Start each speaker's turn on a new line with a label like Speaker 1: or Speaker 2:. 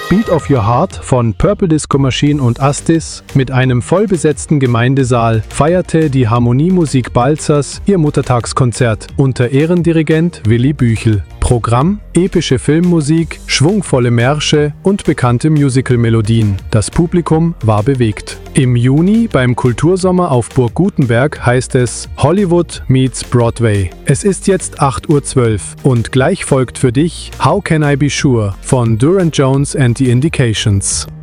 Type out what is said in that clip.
Speaker 1: Beat of Your Heart von Purple Disco Machine und Astis mit einem vollbesetzten Gemeindesaal feierte die Harmoniemusik Balzers ihr Muttertagskonzert unter Ehrendirigent Willi Büchel. Programm: epische Filmmusik, schwungvolle Märsche und bekannte Musical-Melodien. Das Publikum war bewegt. Im Juni beim Kultursommer auf Burg Gutenberg heißt es Hollywood meets Broadway. Es ist jetzt 8:12 Uhr und gleich folgt für dich How Can I Be Sure von Durand Jones and the Indications.